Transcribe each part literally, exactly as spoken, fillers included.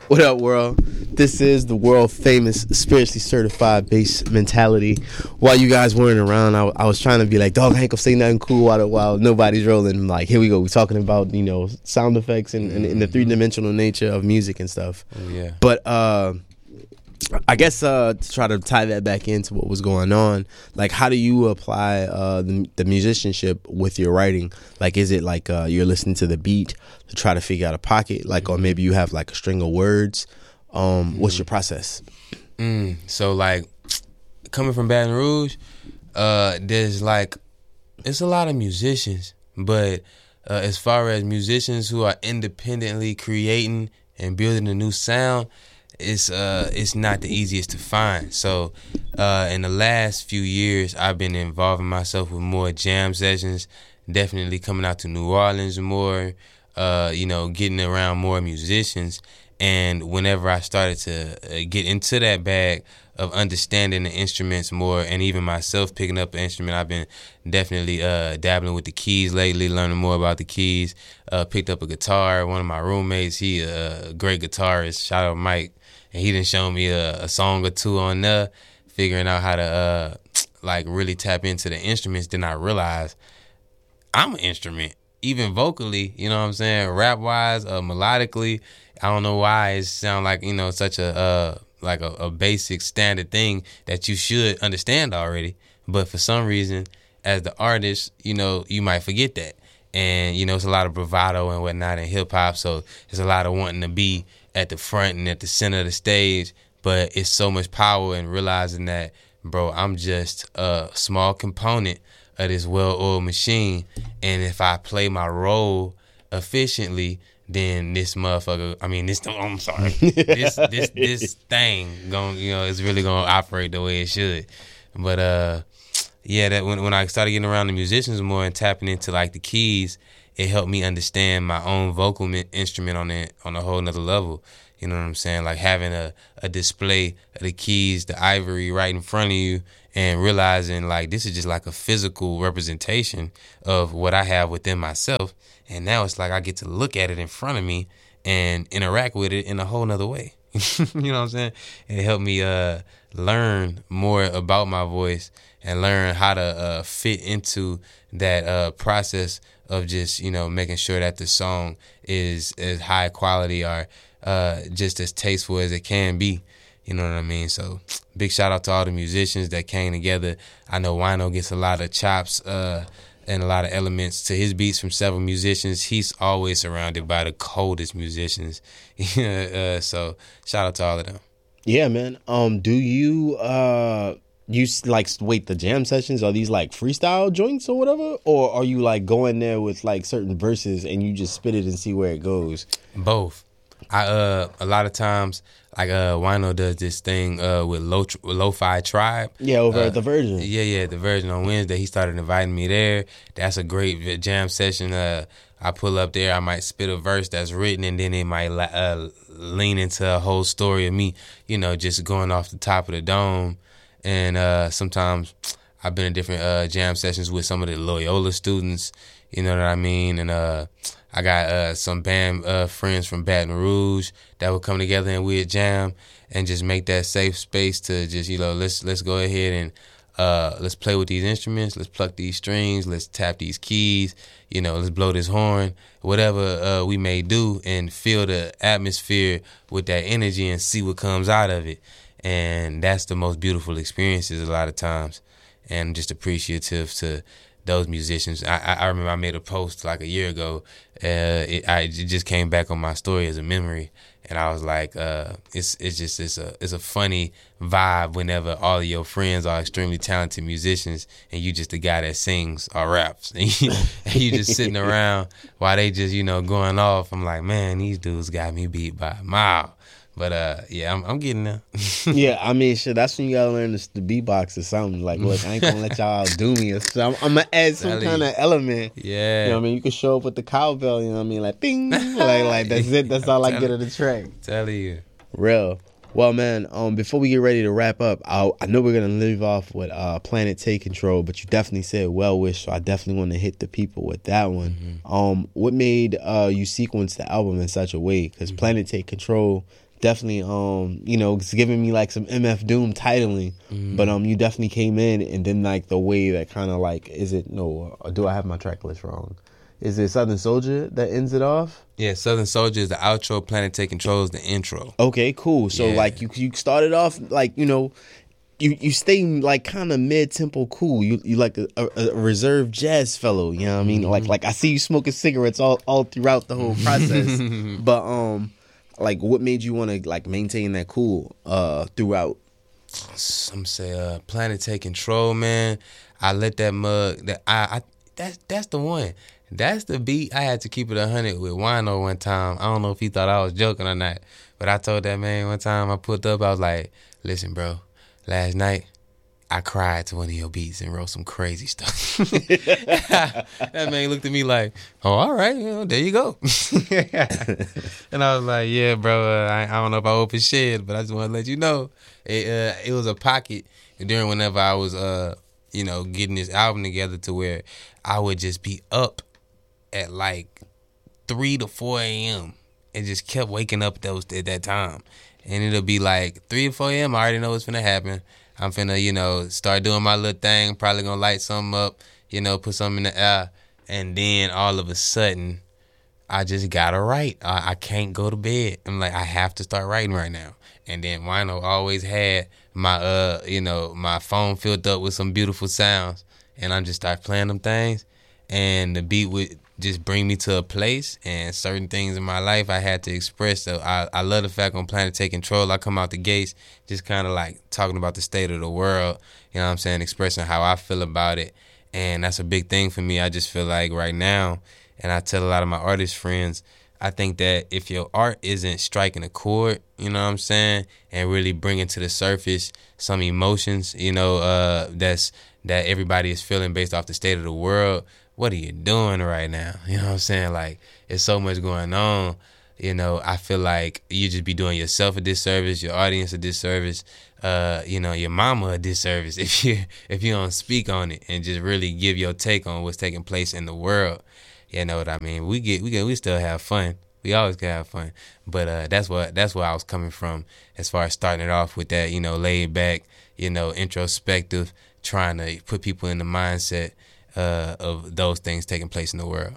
What up, world? This is the world famous spiritually certified bass mentality. While you guys weren't around, I, I was trying to be like, dog, I ain't gonna say nothing cool while, while nobody's rolling. I'm like, here we go. We're talking about, you know, sound effects and, and, and the three dimensional nature of music and stuff. Oh, yeah. But uh, I guess uh, to try to tie that back into what was going on, like, how do you apply uh, the, the musicianship with your writing? Like, is it like uh, you're listening to the beat to try to figure out a pocket, like, or maybe you have like a string of words? Um, what's your process? Mm, so like coming from Baton Rouge, uh, there's like it's a lot of musicians, but uh, as far as musicians who are independently creating and building a new sound, it's uh it's not the easiest to find. So uh, in the last few years, I've been involving myself with more jam sessions, definitely coming out to New Orleans more, uh, you know, getting around more musicians. And whenever I started to uh, get into that bag of understanding the instruments more, and even myself picking up an instrument, I've been definitely uh, dabbling with the keys lately, learning more about the keys. Uh, picked up a guitar. One of my roommates, he a great guitarist. Shout out Mike, and he done shown me a, a song or two on there, figuring out how to uh, like really tap into the instruments. Then I realized I'm an instrument, even vocally. You know what I'm saying? Rap wise, uh, melodically. I don't know why it sound like, you know, such a uh, like a, a basic standard thing that you should understand already. But for some reason, as the artist, you know, you might forget that. And, you know, it's a lot of bravado and whatnot in hip hop. So there's a lot of wanting to be at the front and at the center of the stage. But it's so much power in realizing that, bro, I'm just a small component of this well-oiled machine. And if I play my role efficiently, then this motherfucker, I mean, this, I'm sorry, this this this thing going, you know, is really gonna operate the way it should. But uh, yeah, that when when I started getting around the musicians more and tapping into like the keys, it helped me understand my own vocal mi- instrument on it on a whole nother level. You know what I'm saying? Like having a, a display of the keys, the ivory right in front of you, and realizing like this is just like a physical representation of what I have within myself. And now it's like I get to look at it in front of me and interact with it in a whole nother way. You know what I'm saying? And it helped me uh, learn more about my voice and learn how to uh, fit into that uh, process of just, you know, making sure that the song is as high quality or uh, just as tasteful as it can be. You know what I mean? So big shout out to all the musicians that came together. I know Wino gets a lot of chops uh, and a lot of elements to his beats from several musicians. He's always surrounded by the coldest musicians. uh, so shout out to all of them. Yeah, man. Um, do you uh you like wait the jam sessions? Are these like freestyle joints or whatever, or are you like going there with like certain verses and you just spit it and see where it goes? Both. I uh a lot of times like uh Wino does this thing uh with Lo Lo-Fi Tribe. Yeah, over uh, at the Virgin. Yeah, yeah, the Virgin on Wednesday. He started inviting me there. That's a great jam session. Uh, I pull up there. I might spit a verse that's written, and then it might uh, lean into a whole story of me. You know, just going off the top of the dome. And uh, sometimes I've been in different uh, jam sessions with some of the Loyola students. You know what I mean? And uh, I got uh, some band uh, friends from Baton Rouge that would come together and we'd jam and just make that safe space to just, you know, let's let's go ahead and uh, let's play with these instruments, let's pluck these strings, let's tap these keys, you know, let's blow this horn, whatever uh, we may do, and feel the atmosphere with that energy and see what comes out of it. And that's the most beautiful experiences a lot of times. And I'm just appreciative to those musicians. I, I remember I made a post like a year ago. Uh, it, I, it just came back on my story as a memory, and I was like, uh, it's it's just it's a it's a funny vibe whenever all of your friends are extremely talented musicians, and you just the guy that sings or raps, and you, and you just sitting around while they just, you know, going off. I'm like, man, these dudes got me beat by a mile. But uh, yeah, I'm, I'm getting there. Yeah, I mean, shit, that's when you gotta learn the, the beatbox or something. Like, look, I ain't gonna let y'all do me or something. I'm, I'm gonna add some kind of element. Yeah. You know what I mean? You can show up with the cowbell, you know what I mean? Like, ding. Like, like that's it. That's all I get of the track. Telling you. Real. Well, man, um, before we get ready to wrap up, I, I know we're going to leave off with uh, Planet Take Control, but you definitely said Well Wish, so I definitely want to hit the people with that one. Mm-hmm. Um, what made uh, you sequence the album in such a way? Because mm-hmm. Planet Take Control definitely um you know it's giving me like some M F Doom titling, mm-hmm. but um you definitely came in, and then like the way that kind of like is it no or do I have my track list wrong? Is it Southern Soldier that ends it off? Yeah, Southern Soldier is the outro. Planet Take Control is the intro. Okay, cool. So Yeah. like you you started off like you know. You you stay like kind of mid tempo cool. You you like a, a, a reserved jazz fellow. You know what I mean? Like like I see you smoking cigarettes all, all throughout the whole process. But um, like what made you want to like maintain that cool uh throughout? Some say uh, Planet Take Control, man. I let that mug that I, I that's that's the one. That's the beat I had to keep it a hundred with Wino one time. I don't know if he thought I was joking or not, but I told that man one time I pulled up. I was like, listen, bro. Last night, I cried to one of your beats and wrote some crazy stuff. That man looked at me like, oh, all right, you know, there you go. And I was like, yeah, bro, uh, I, I don't know if I open shit, but I just want to let you know. It, uh, it was a pocket during whenever I was, uh, you know, getting this album together to where I would just be up at like three to four a.m. and just kept waking up those at that time. And it'll be like three or four a.m. I already know what's finna happen. I'm finna, you know, start doing my little thing. Probably gonna light something up, you know, put something in the air. And then all of a sudden, I just gotta write. I, I can't go to bed. I'm like, I have to start writing right now. And then Wino always had my, uh, you know, my phone filled up with some beautiful sounds. And I just start playing them things. And the beat would just bring me to a place, and certain things in my life I had to express. So I, I love the fact on Planet Take Control, I come out the gates just kind of like talking about the state of the world, you know what I'm saying, expressing how I feel about it. And that's a big thing for me. I just feel like right now, and I tell a lot of my artist friends, I think that if your art isn't striking a chord, you know what I'm saying, and really bringing to the surface some emotions, you know, uh, that's that everybody is feeling based off the state of the world, what are you doing right now? You know what I'm saying? Like, there's so much going on. You know, I feel like you just be doing yourself a disservice, your audience a disservice, uh, you know, your mama a disservice if you if you don't speak on it and just really give your take on what's taking place in the world. You know what I mean? We get we get we still have fun. We always can have fun. But uh, that's what that's where I was coming from as far as starting it off with that, you know, laid back, you know, introspective, trying to put people in the mindset Uh, of those things taking place in the world.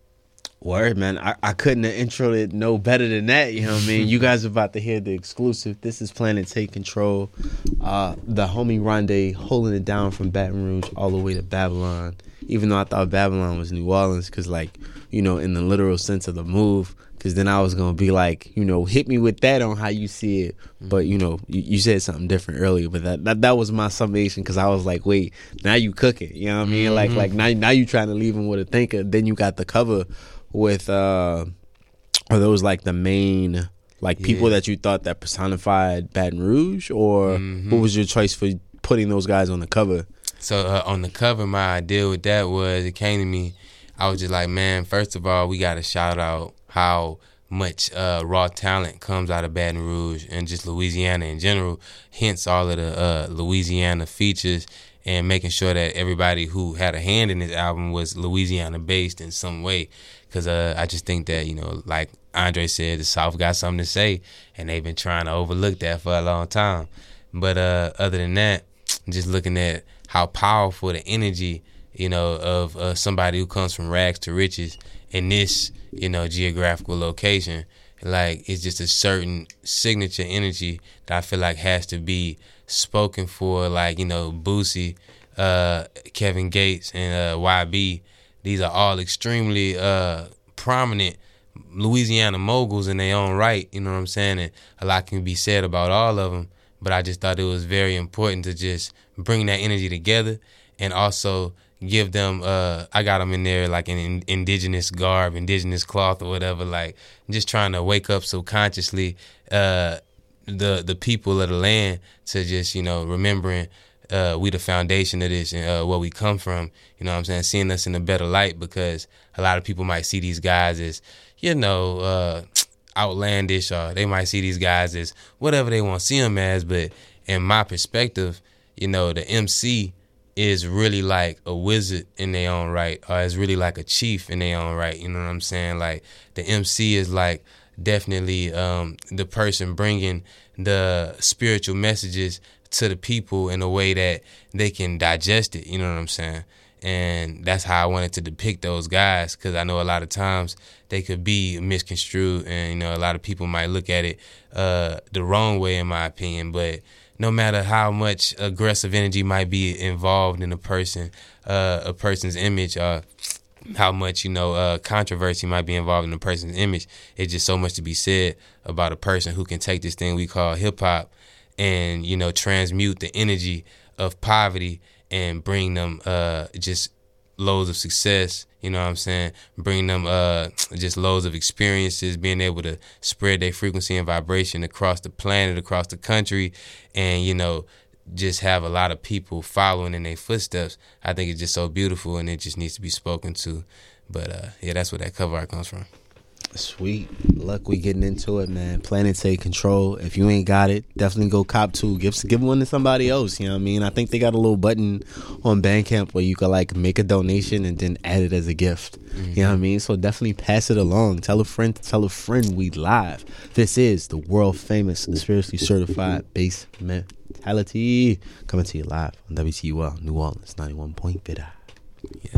Word, man. I, I couldn't have introed it no better than that. You know what I mean? You guys are about to hear the exclusive. This is Planet Take Control. Uh, the homie Rondé holding it down from Baton Rouge all the way to Babylon. Even though I thought Babylon was New Orleans, because, like, you know, in the literal sense of the move, because then I was going to be like, you know, hit me with that on how you see it. But, you know, you, you said something different earlier. But that that, that was my summation, because I was like, wait, now you cooking. You know what I mean? Mm-hmm. Like, like now, now you trying to leave him with a thinker. Then you got the cover with, uh, are those like the main, like, people yeah. that you thought that personified Baton Rouge? Or mm-hmm. what was your choice for putting those guys on the cover? So uh, on the cover, my idea with that was, it came to me, I was just like, man, first of all, we got to shout out how much uh, raw talent comes out of Baton Rouge and just Louisiana in general, hence all of the uh, Louisiana features, and making sure that everybody who had a hand in this album was Louisiana-based in some way. Because uh, I just think that, you know, like Andre said, the South got something to say, and they've been trying to overlook that for a long time. But uh, other than that, just looking at how powerful the energy, you know, of uh, somebody who comes from rags to riches in this, you know, geographical location, like, it's just a certain signature energy that I feel like has to be spoken for. Like, you know, Boosie, uh, Kevin Gates, and uh, Y B, these are all extremely uh, prominent Louisiana moguls in their own right, you know what I'm saying? And a lot can be said about all of them, but I just thought it was very important to just bring that energy together, and also give them, uh, I got them in there like in indigenous garb, indigenous cloth or whatever, like just trying to wake up subconsciously uh, the the people of the land to just, you know, remembering uh, we the foundation of this and uh, where we come from, you know what I'm saying, seeing us in a better light, because a lot of people might see these guys as, you know, uh, outlandish, or they might see these guys as whatever they want to see them as, but in my perspective, you know, the M C is really like a wizard in their own right, or is really like a chief in their own right, you know what I'm saying? Like, the M C is like definitely um, the person bringing the spiritual messages to the people in a way that they can digest it. You know what I'm saying? And that's how I wanted to depict those guys, because I know a lot of times they could be misconstrued, and, you know, a lot of people might look at it uh, the wrong way, in my opinion. But no matter how much aggressive energy might be involved in a person, uh, a person's image, uh, how much, you know, uh, controversy might be involved in a person's image, it's just so much to be said about a person who can take this thing we call hip-hop and, you know, transmute the energy of poverty and bring them uh, just loads of success, you know what I'm saying? Bring them uh, just loads of experiences, being able to spread their frequency and vibration across the planet, across the country, and, you know, just have a lot of people following in their footsteps. I think it's just so beautiful, and it just needs to be spoken to. But, uh, yeah, that's where that cover art comes from. Sweet. Luck, we getting into it, man. Planet Take Control. If you ain't got it, definitely go cop two. Give give one to somebody else. You know what I mean? I think they got a little button on Bandcamp where you can like make a donation and then add it as a gift. Mm-hmm. You know what I mean? So definitely pass it along. Tell a friend to tell a friend we live. This is the world famous, spiritually certified Bass Mentality, coming to you live on W T U L New Orleans ninety-one point five. Yeah.